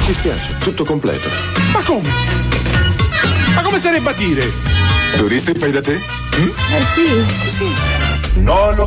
dispiace, tutto completo. Ma come? Ma come sarebbe a dire? Turisti fai da te? Sì. No, no.